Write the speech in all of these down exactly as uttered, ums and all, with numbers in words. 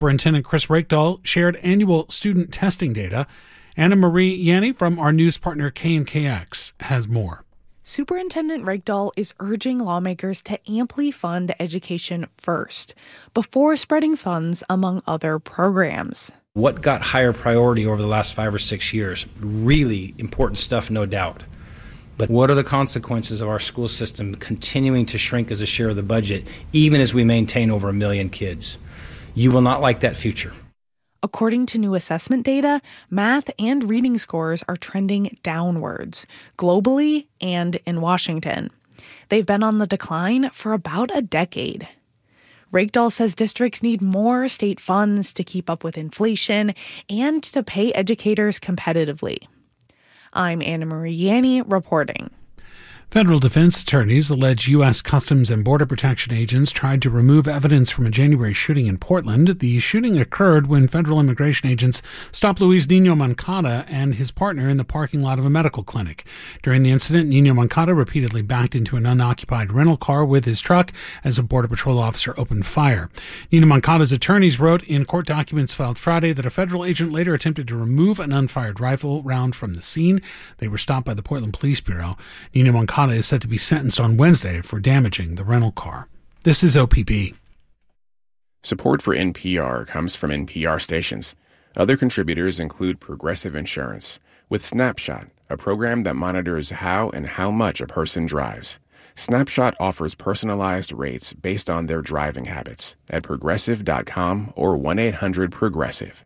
Superintendent Chris Rakedahl shared annual student testing data. Anna Marie Yanni from our news partner K N K X has more. Superintendent Rakedahl is urging lawmakers to amply fund education first, before spreading funds among other programs. What got higher priority over the last five or six years? Really important stuff, no doubt. But what are the consequences of our school system continuing to shrink as a share of the budget, even as we maintain over a million kids? You will not like that future. According to new assessment data, math and reading scores are trending downwards, globally and in Washington. They've been on the decline for about a decade. Rakedahl says districts need more state funds to keep up with inflation and to pay educators competitively. I'm Anna Marie Yanni reporting. Federal defense attorneys allege U S. Customs and Border Protection agents tried to remove evidence from a January shooting in Portland. The shooting occurred when federal immigration agents stopped Luis Nino Moncada and his partner in the parking lot of a medical clinic. During the incident, Nino Moncada repeatedly backed into an unoccupied rental car with his truck as a Border Patrol officer opened fire. Nino Moncada's attorneys wrote in court documents filed Friday that a federal agent later attempted to remove an unfired rifle round from the scene. They were stopped by the Portland Police Bureau. Nino Moncada is said to be sentenced on Wednesday for damaging the rental car. This is O P B. Support for N P R comes from N P R stations. Other contributors include Progressive Insurance, with Snapshot, a program that monitors how and how much a person drives. Snapshot offers personalized rates based on their driving habits at progressive dot com or one eight hundred progressive.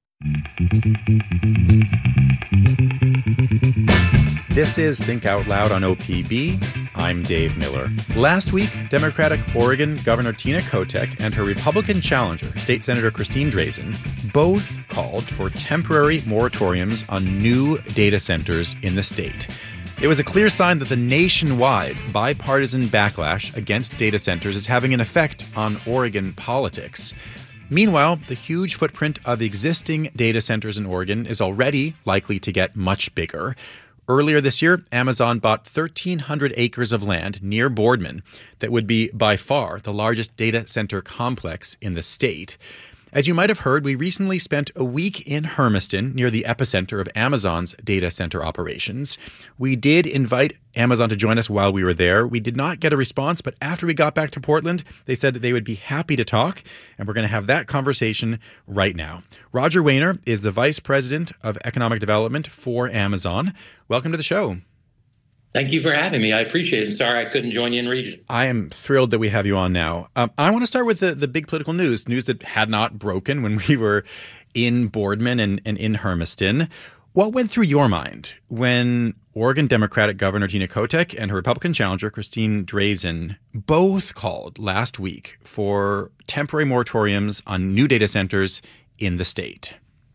This is Think Out Loud on O P B. I'm Dave Miller. Last week, Democratic Oregon Governor Tina Kotek and her Republican challenger, State Senator Christine Drazan, both called for temporary moratoriums on new data centers in the state. It was a clear sign that the nationwide bipartisan backlash against data centers is having an effect on Oregon politics. Meanwhile, the huge footprint of existing data centers in Oregon is already likely to get much bigger. Earlier this year, Amazon bought thirteen hundred acres of land near Boardman that would be by far the largest data center complex in the state. As you might have heard, we recently spent a week in Hermiston, near the epicenter of Amazon's data center operations. We did invite Amazon to join us while we were there. We did not get a response, but after we got back to Portland, they said that they would be happy to talk, and we're going to have that conversation right now. Roger Wehner is the Vice President of Economic Development for Amazon. Welcome to the show. Thank you for having me. I appreciate it. Sorry I couldn't join you in region. I am thrilled that we have you on now. Um, I want to start with the, the big political news, news that had not broken when we were in Boardman and, and in Hermiston. What went through your mind when Oregon Democratic Governor Tina Kotek and her Republican challenger Christine Drazan both called last week for temporary moratoriums on new data centers in the state?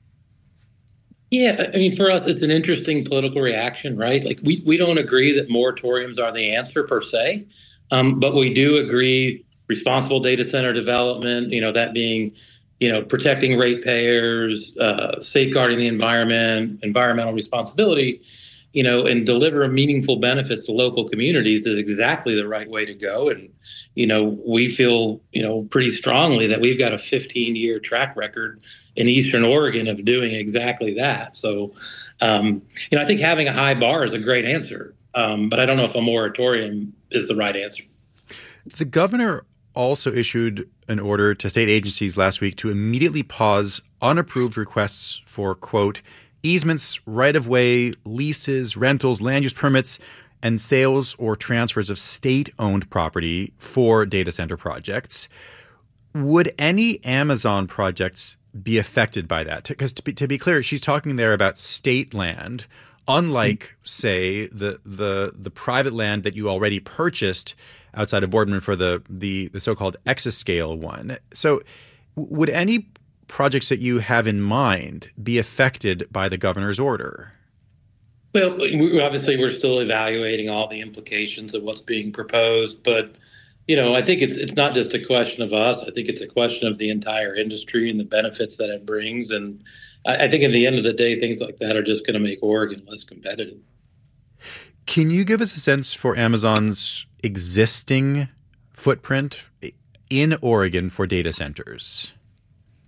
Yeah, I mean, for us, it's an interesting political reaction, right? Like, we, we don't agree that moratoriums are the answer per se, um, but we do agree responsible data center development, you know, that being, you know, protecting ratepayers, uh, safeguarding the environment, environmental responsibility, you know, and deliver meaningful benefits to local communities is exactly the right way to go. And, you know, we feel, you know, pretty strongly that we've got a fifteen-year track record in Eastern Oregon of doing exactly that. So, um, you know, I think having a high bar is a great answer, um, but I don't know if a moratorium is the right answer. The governor also issued an order to state agencies last week to immediately pause unapproved requests for, quote, easements, right-of-way, leases, rentals, land use permits, and sales or transfers of state-owned property for data center projects. Would any Amazon projects be affected by that? Because to be, to be clear, she's talking there about state land, unlike, say, the the the private land that you already purchased outside of Boardman for the the, the so-called exascale one. So would any projects that you have in mind be affected by the governor's order? Well, we, obviously, we're still evaluating all the implications of what's being proposed. But, you know, I think it's it's not just a question of us. I think it's a question of the entire industry and the benefits that it brings. And I, I think at the end of the day, things like that are just going to make Oregon less competitive. Can you give us a sense for Amazon's existing footprint in Oregon for data centers?